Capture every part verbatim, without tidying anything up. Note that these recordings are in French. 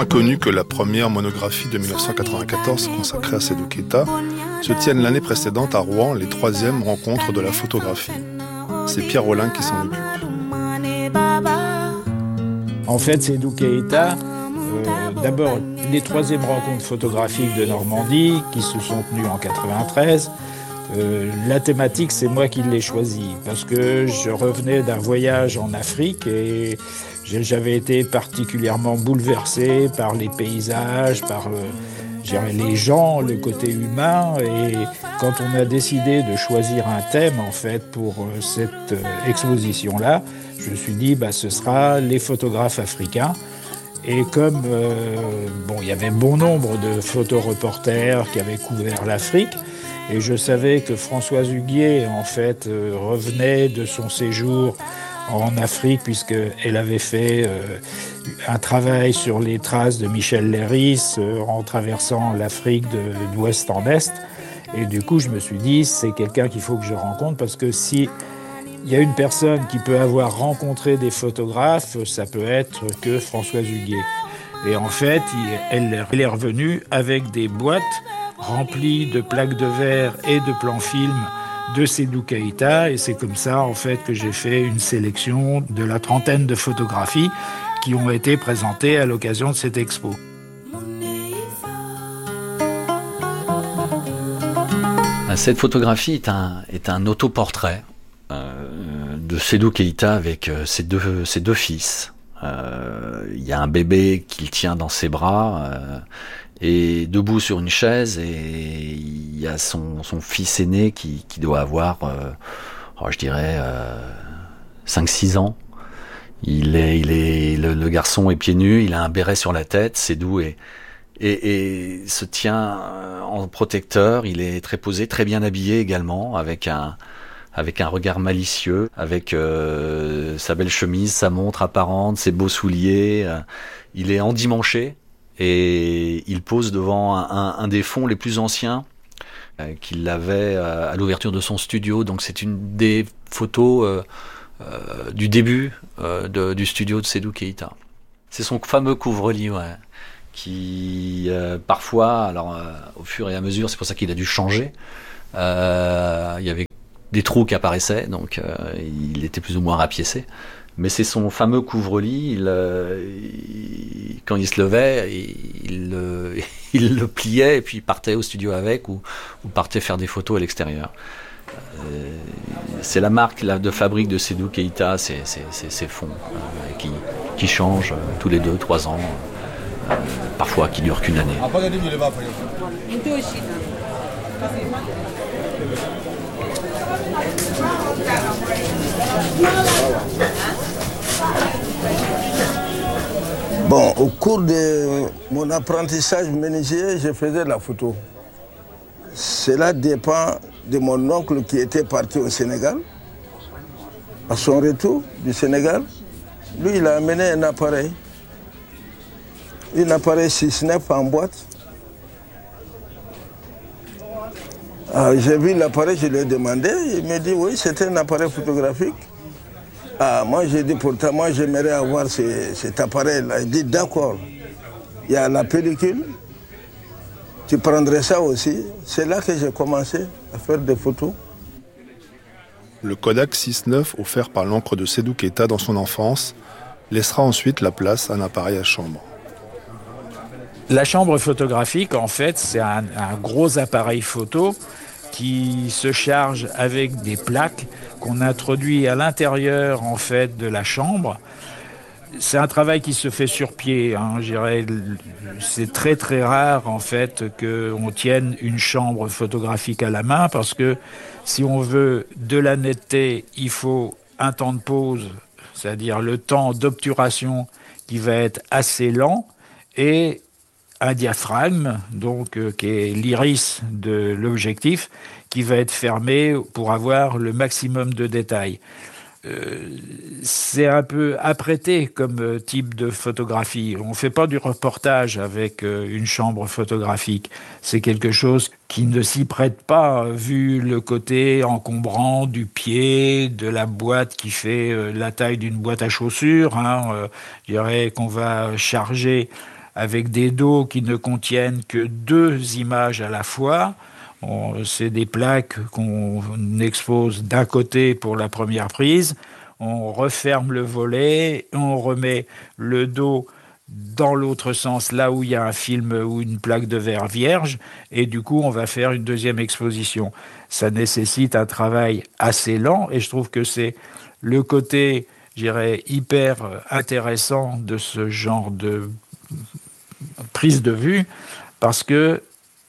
moins connue que la première monographie de dix-neuf cent quatre-vingt-quatorze consacrée à Sédou Keïta, se tiennent l'année précédente à Rouen les troisièmes rencontres de la photographie. C'est Pierre Rollin qui s'en occupe. En fait, Sédou Keïta, euh, d'abord, les troisièmes rencontres photographiques de Normandie, qui se sont tenues en quatre-vingt-treize, euh, la thématique, c'est moi qui l'ai choisie, parce que je revenais d'un voyage en Afrique et j'avais été particulièrement bouleversé par les paysages, par euh, les gens, le côté humain. Et quand on a décidé de choisir un thème en fait pour euh, cette euh, exposition-là, je me suis dit bah ce sera les photographes africains. Et comme euh, bon, il y avait bon nombre de photoreporters qui avaient couvert l'Afrique, et je savais que Françoise Huguier en fait euh, revenait de son séjour en Afrique, puisqu'elle avait fait euh, un travail sur les traces de Michel Leiris euh, en traversant l'Afrique de, d'ouest en est. Et du coup, je me suis dit, c'est quelqu'un qu'il faut que je rencontre, parce que si il y a une personne qui peut avoir rencontré des photographes, ça peut être que Françoise Huguier. Et en fait, elle, elle est revenue avec des boîtes remplies de plaques de verre et de plans films de Sédou Keïta, et c'est comme ça en fait que j'ai fait une sélection de la trentaine de photographies qui ont été présentées à l'occasion de cette expo. Cette photographie est un, est un autoportrait euh, de Sédou Keïta avec euh, ses, deux, ses deux fils. Euh, il y a un bébé qu'il tient dans ses bras euh, et debout sur une chaise, et il y a son, son fils aîné qui, qui doit avoir, euh, oh, je dirais, euh, cinq six ans. Il est, il est, le, le garçon est pieds nus, il a un béret sur la tête, Sédou est Et, et se tient en protecteur, il est très posé, très bien habillé également, avec un, avec un regard malicieux, avec euh, sa belle chemise, sa montre apparente, ses beaux souliers. Euh, il est endimanché et il pose devant un, un, un des fonds les plus anciens euh, qu'il avait euh, à l'ouverture de son studio. Donc c'est une des photos euh, euh, du début euh, de, du studio de Sédou Keïta. C'est son fameux couvre-lit, ouais. Qui euh, parfois, alors euh, au fur et à mesure, c'est pour ça qu'il a dû changer. Euh, il y avait des trous qui apparaissaient, donc euh, il était plus ou moins rapiécé. Mais c'est son fameux couvre-lit. Il, euh, il, quand il se levait, il, il, euh, il le pliait et puis il partait au studio avec, ou, ou partait faire des photos à l'extérieur. Euh, c'est la marque là, de fabrique de Sédou Keïta, c'est, c'est, c'est ces fonds euh, qui, qui changent euh, tous les deux, trois ans. Euh, parfois qui dure qu'une année. Bon, au cours de mon apprentissage menuisier, je faisais de la photo. Cela dépend de mon oncle qui était parti au Sénégal. À son retour du Sénégal, lui, il a amené un appareil. Un appareil six neuf en boîte. Alors, j'ai vu l'appareil, je lui ai demandé, il m'a dit oui, c'était un appareil photographique. Ah, moi j'ai dit pourtant, moi j'aimerais avoir ce, cet appareil-là. Il dit d'accord, il y a la pellicule, tu prendrais ça aussi. C'est là que j'ai commencé à faire des photos. Le Kodak six neuf offert par l'oncle de Sédou Keïta dans son enfance laissera ensuite la place à un appareil à chambre. La chambre photographique, en fait, c'est un, un gros appareil photo qui se charge avec des plaques qu'on introduit à l'intérieur, en fait, de la chambre. C'est un travail qui se fait sur pied, hein, je dirais. C'est très très rare, en fait, qu'on tienne une chambre photographique à la main, parce que si on veut de la netteté, il faut un temps de pause, c'est-à-dire le temps d'obturation qui va être assez lent, et un diaphragme, donc, euh, qui est l'iris de l'objectif, qui va être fermé pour avoir le maximum de détails. Euh, c'est un peu apprêté comme euh, type de photographie. On ne fait pas du reportage avec euh, une chambre photographique. C'est quelque chose qui ne s'y prête pas, vu le côté encombrant du pied, de la boîte qui fait euh, la taille d'une boîte à chaussures. Hein. Euh, je dirais qu'on va charger avec des dos qui ne contiennent que deux images à la fois. On, c'est des plaques qu'on expose d'un côté pour la première prise, on referme le volet, on remet le dos dans l'autre sens, là où il y a un film ou une plaque de verre vierge, et du coup on va faire une deuxième exposition. Ça nécessite un travail assez lent, et je trouve que c'est le côté, je dirais, hyper intéressant de ce genre de prise de vue, parce que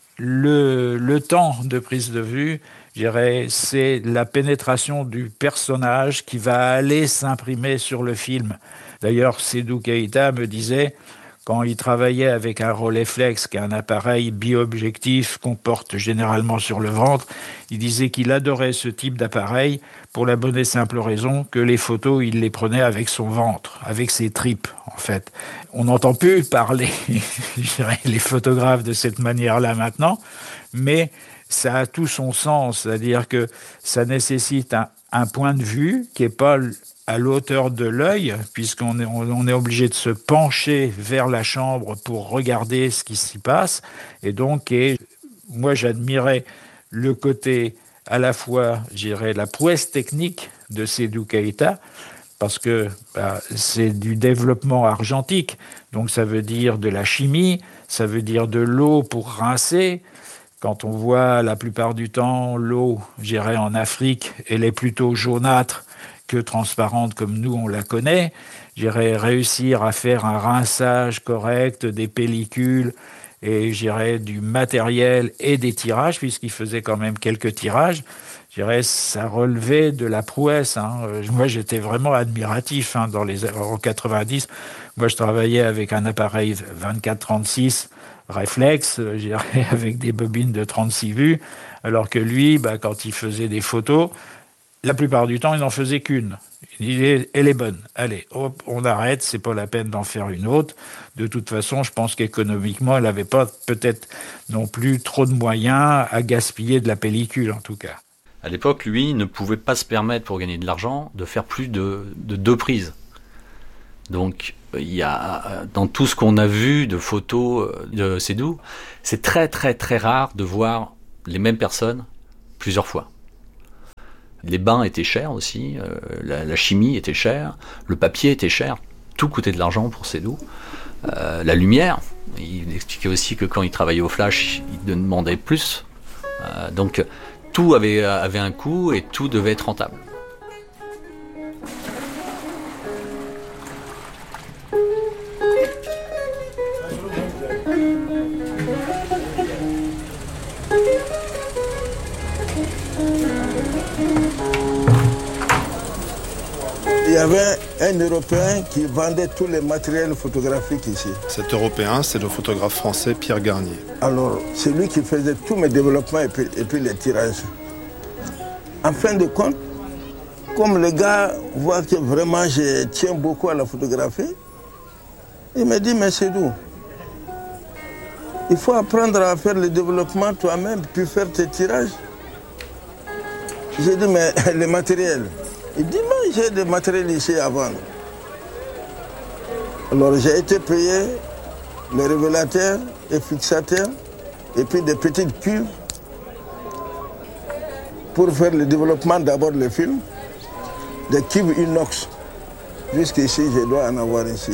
le, le temps de prise de vue, je dirais, c'est la pénétration du personnage qui va aller s'imprimer sur le film. D'ailleurs, Seydou Keïta me disait, quand il travaillait avec un Rolleiflex, qui est un appareil biobjectif qu'on porte généralement sur le ventre, il disait qu'il adorait ce type d'appareil pour la bonne et simple raison que les photos, il les prenait avec son ventre, avec ses tripes, en fait. On n'entend plus parler, je dirais, les photographes de cette manière-là maintenant, mais ça a tout son sens, c'est-à-dire que ça nécessite un, un point de vue qui n'est pas à l'auteur de l'œil, puisqu'on est, on est obligé de se pencher vers la chambre pour regarder ce qui s'y passe. Et donc, et moi, j'admirais le côté à la fois, je dirais, la prouesse technique de Seydou Keïta, parce que bah, c'est du développement argentique, donc ça veut dire de la chimie, ça veut dire de l'eau pour rincer. Quand on voit la plupart du temps l'eau, je dirais, en Afrique, elle est plutôt jaunâtre que transparente comme nous on la connaît. J'irais réussir à faire un rinçage correct des pellicules et j'irais du matériel et des tirages, puisqu'il faisait quand même quelques tirages. J'irais ça relevait de la prouesse. Hein. Moi j'étais vraiment admiratif hein, dans les années quatre-vingt-dix. Moi je travaillais avec un appareil vingt-quatre trente-six réflexe, j'irais avec des bobines de trente-six vues, alors que lui, bah, quand il faisait des photos, la plupart du temps, il n'en faisait qu'une. Il disait, elle est bonne. Allez, hop, on arrête, c'est pas la peine d'en faire une autre. De toute façon, je pense qu'économiquement, elle n'avait pas peut-être non plus trop de moyens à gaspiller de la pellicule, en tout cas. À l'époque, lui, ne pouvait pas se permettre, pour gagner de l'argent, de faire plus de, de deux prises. Donc, il y a, dans tout ce qu'on a vu de photos de Seydou, c'est très, très, très rare de voir les mêmes personnes plusieurs fois. Les bains étaient chers aussi, euh, la, la chimie était chère, le papier était cher, tout coûtait de l'argent pour Seydou. Euh, la lumière, il expliquait aussi que quand il travaillait au flash, il demandait plus. Euh, donc tout avait, avait un coût et tout devait être rentable. Il y avait un Européen qui vendait tous les matériels photographiques ici. Cet Européen, c'est le photographe français Pierre Garnier. Alors, c'est lui qui faisait tous mes développements et puis, et puis les tirages. En fin de compte, comme le gars voit que vraiment je tiens beaucoup à la photographie, il me dit, mais c'est d'où? Il faut apprendre à faire le développement toi-même, puis faire tes tirages. J'ai dit, mais le matériel. Il dit, mais j'ai des matériels ici à vendre. Alors j'ai été payé les révélateurs et fixateurs et puis des petites cuves pour faire le développement d'abord le film, des cuves inox. Jusqu'ici, je dois en avoir ici.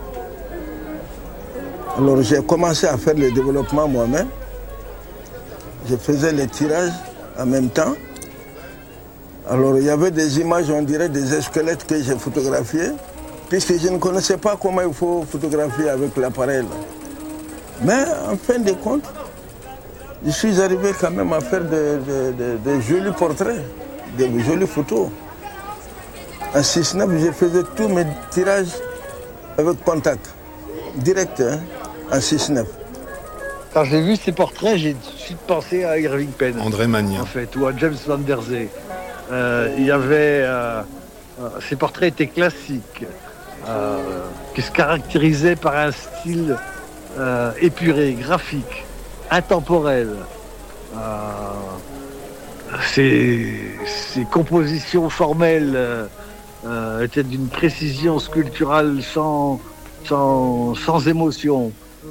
Alors j'ai commencé à faire le développement moi-même. Je faisais les tirages en même temps. Alors il y avait des images, on dirait des squelettes que j'ai photographiés, puisque je ne connaissais pas comment il faut photographier avec l'appareil. Mais en fin de compte, je suis arrivé quand même à faire de, de, de, de jolis portraits, de jolies photos. En six neuf, je faisais tous mes tirages avec contact, direct, hein, en six neuf. Quand j'ai vu ces portraits, j'ai tout de suite pensé à Irving Penn. André Magnin. En fait, ou à James Van Der Zee. Euh, il y avait... Euh, euh, ces portraits étaient classiques, euh, qui se caractérisaient par un style euh, épuré, graphique, intemporel. Euh, ces, ces compositions formelles euh, euh, étaient d'une précision sculpturale sans, sans, sans émotion.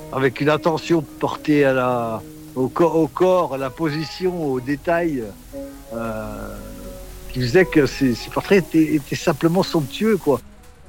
avec une attention portée à la, au, corps, au corps, à la position, aux détails, euh, qui faisait que ces, ces portraits étaient, étaient simplement somptueux, quoi.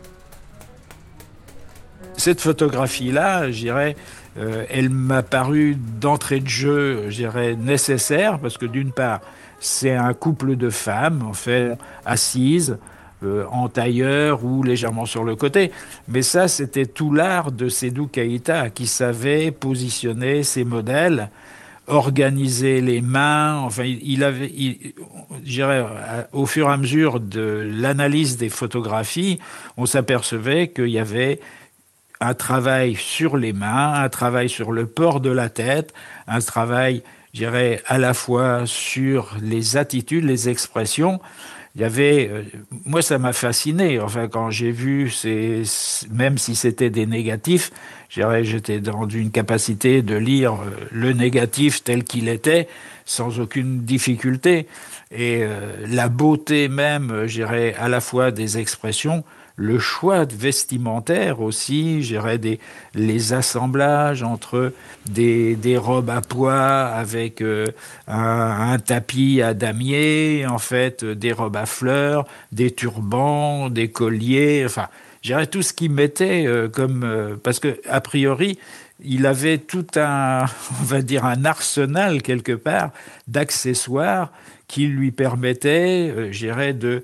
Cette photographie-là, je dirais, euh, elle m'a paru d'entrée de jeu, je dirais, nécessaire, parce que d'une part, c'est un couple de femmes, en fait, assises, euh, en tailleur ou légèrement sur le côté. Mais ça, c'était tout l'art de Sédou Keïta, qui savait positionner ses modèles, organiser les mains. Enfin, il avait, il, je dirais, au fur et à mesure de l'analyse des photographies, on s'apercevait qu'il y avait un travail sur les mains, un travail sur le port de la tête, un travail, je dirais, à la fois sur les attitudes, les expressions. Il y avait, euh, moi, ça m'a fasciné. Enfin, quand j'ai vu, ces, même si c'était des négatifs, je dirais, j'étais dans une capacité de lire le négatif tel qu'il était, sans aucune difficulté. Et euh, la beauté même, je dirais, à la fois des expressions, le choix vestimentaire aussi, je dirais, des, les assemblages entre des, des robes à pois avec euh, un, un tapis à damier, en fait, des robes à fleurs, des turbans, des colliers, enfin, je dirais tout ce qu'il mettait euh, comme... Euh, parce que, a priori, il avait tout un, on va dire, un arsenal, quelque part, d'accessoires qui lui permettaient, euh, je dirais, de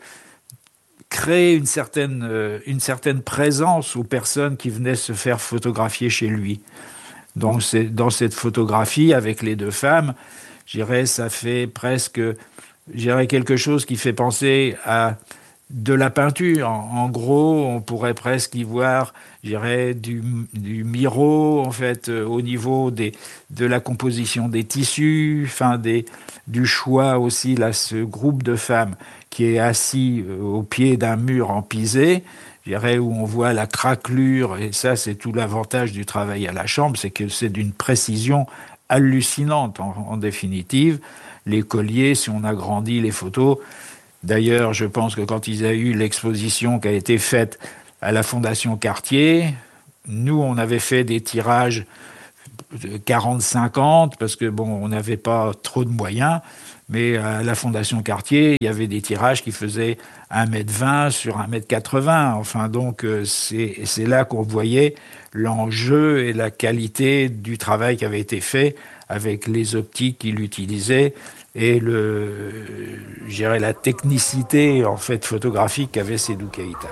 créer une certaine, euh, une certaine présence aux personnes qui venaient se faire photographier chez lui. Donc, c'est, dans cette photographie, avec les deux femmes, je dirais, ça fait presque, je dirais, quelque chose qui fait penser à de la peinture. En, en gros, on pourrait presque y voir, je dirais, du, du Miro, en fait, euh, au niveau des, de la composition des tissus, enfin, des, du choix aussi, là, ce groupe de femmes qui est assis au pied d'un mur en pisé, je dirais, où on voit la craquelure, et ça, c'est tout l'avantage du travail à la chambre, c'est que c'est d'une précision hallucinante, en, en définitive. Les colliers, si on agrandit les photos, d'ailleurs, je pense que quand il y a eu l'exposition qui a été faite à la Fondation Cartier, nous, on avait fait des tirages quarante cinquante, parce que, bon, on n'avait pas trop de moyens, mais à la Fondation Cartier, il y avait des tirages qui faisaient un mètre vingt sur un mètre quatre-vingts. Enfin, donc, c'est, c'est là qu'on voyait l'enjeu et la qualité du travail qui avait été fait avec les optiques qu'il utilisait et le, je dirais, la technicité, en fait, photographique qu'avait Sédou Keïta.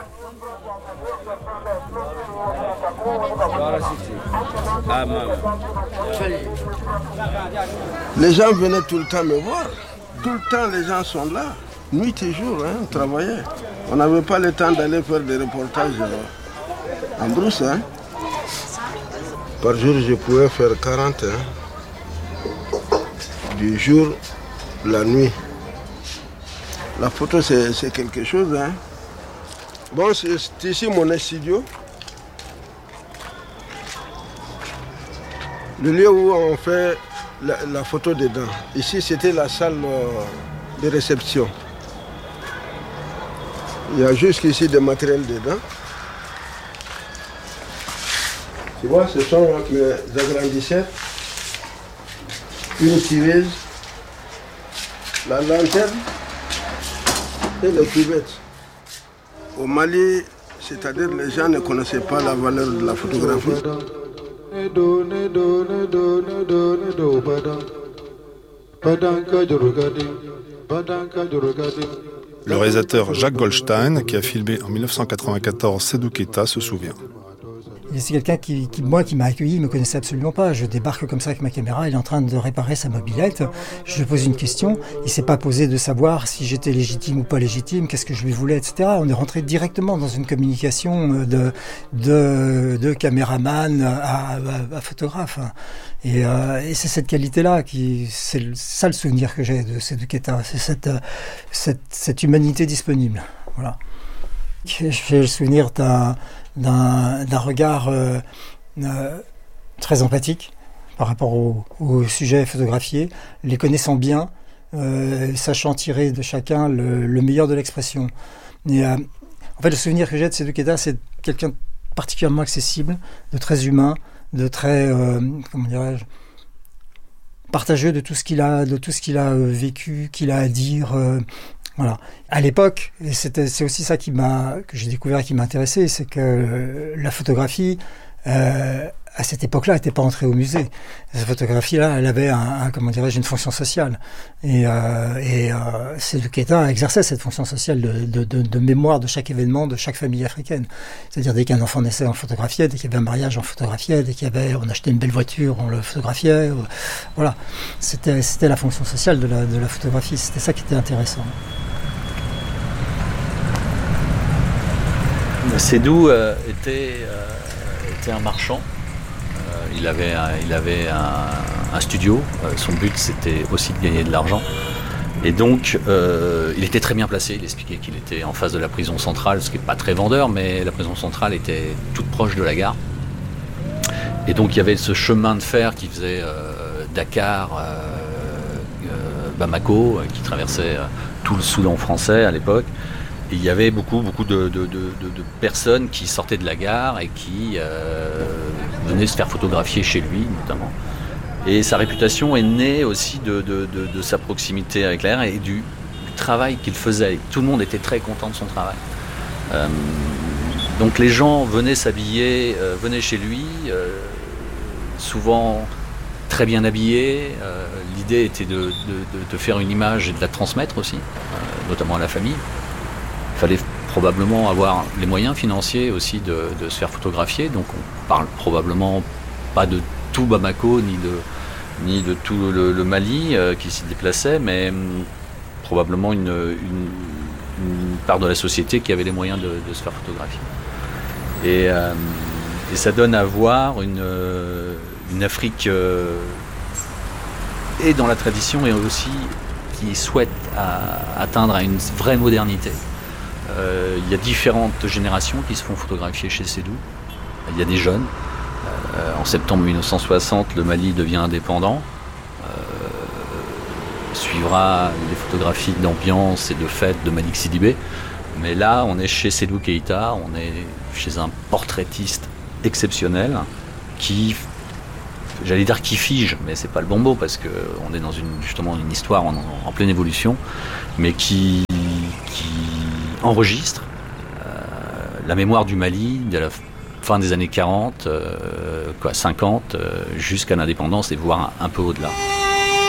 Les gens venaient tout le temps me voir. Tout le temps, les gens sont là. Nuit et jour, hein, on travaillait. On n'avait pas le temps d'aller faire des reportages en brousse. Hein. Par jour, je pouvais faire quarante. Hein. Du jour, la nuit. La photo, c'est, c'est quelque chose. Hein. Bon, c'est, c'est ici mon studio. Le lieu où on fait la, la photo dedans. Ici, c'était la salle de réception. Il y a jusqu'ici des matériels dedans. Tu vois, ce sont mes agrandisseurs, une tireuse, la lanterne et les cuvettes. Au Mali, c'est-à-dire les gens ne connaissaient pas la valeur de la photographie. Le réalisateur Jacques Goldstein, qui a filmé en dix-neuf cent quatre-vingt-quatorze Sédou Keïta, se souvient. C'est quelqu'un qui, qui, moi, qui m'a accueilli, il ne me connaissait absolument pas. Je débarque comme ça avec ma caméra, il est en train de réparer sa mobilette. Je lui pose une question. Il ne s'est pas posé de savoir si j'étais légitime ou pas légitime, qu'est-ce que je lui voulais, et cetera. On est rentré directement dans une communication de, de, de caméraman à, à, à photographe. Et, euh, et c'est cette qualité-là, qui, c'est ça le souvenir que j'ai de Sédou Keïta. C'est cette, cette, cette humanité disponible. Voilà. J'ai le souvenir d'un D'un, d'un regard euh, euh, très empathique par rapport au, au sujet photographié, les connaissant bien, euh, sachant tirer de chacun le, le meilleur de l'expression. Et, euh, en fait, le souvenir que j'ai de Sédou Keïta, c'est quelqu'un de particulièrement accessible, de très humain, de très, euh, comment dirais-je, partageux de tout ce qu'il a, de tout ce qu'il a euh, vécu, qu'il a à dire. Euh, voilà. À l'époque, et c'était, c'est aussi ça qui m'a, que j'ai découvert et qui m'a intéressé, c'est que euh, la photographie, euh, à cette époque-là, n'était pas entrée au musée. Cette photographie-là, elle avait un, un comment dirais-je, une fonction sociale. Et, euh, et euh, Seydou Keita exerçait cette fonction sociale de, de, de, de mémoire de chaque événement, de chaque famille africaine. C'est-à-dire, dès qu'un enfant naissait, on photographiait, dès qu'il y avait un mariage, on photographiait, dès qu'il y avait, on achetait une belle voiture, on le photographiait. Voilà. C'était, c'était la fonction sociale de la, de la photographie. C'était ça qui était intéressant. Seydou euh, était, euh, était un marchand. Il avait, un, il avait un, un studio, son but c'était aussi de gagner de l'argent. Et donc euh, il était très bien placé, il expliquait qu'il était en face de la prison centrale, ce qui n'est pas très vendeur, mais la prison centrale était toute proche de la gare. Et donc il y avait ce chemin de fer qui faisait euh, Dakar, euh, euh, Bamako, euh, qui traversait euh, tout le Soudan français à l'époque. Et il y avait beaucoup, beaucoup de, de, de, de personnes qui sortaient de la gare et qui euh, venaient se faire photographier chez lui, notamment. Et sa réputation est née aussi de, de, de, de sa proximité avec la gare et du, du travail qu'il faisait. Tout le monde était très content de son travail. Euh, donc les gens venaient s'habiller, euh, venaient chez lui, euh, souvent très bien habillés. Euh, l'idée était de, de, de, de faire une image et de la transmettre aussi, euh, notamment à la famille. Il fallait probablement avoir les moyens financiers aussi de, de se faire photographier. Donc on parle probablement pas de tout Bamako ni de, ni de tout le, le Mali euh, qui s'y déplaçait, mais hum, probablement une, une, une part de la société qui avait les moyens de, de se faire photographier. Et, euh, et ça donne à voir une, une Afrique euh, et dans la tradition et aussi qui souhaite à, atteindre à une vraie modernité. Euh, il y a différentes générations qui se font photographier chez Seydou. Il y a des jeunes. Euh, en septembre mille neuf cent soixante, le Mali devient indépendant. Euh, suivra les photographies d'ambiance et de fête de Malik Sidibé. Mais là, on est chez Seydou Keita, on est chez un portraitiste exceptionnel qui, j'allais dire qui fige, mais c'est pas le bon mot parce qu'on est dans une, justement une histoire en, en pleine évolution, mais qui, qui enregistre euh, la mémoire du Mali de la fin des années quarante, euh, quoi, cinquante, euh, jusqu'à l'indépendance et voire un, un peu au-delà.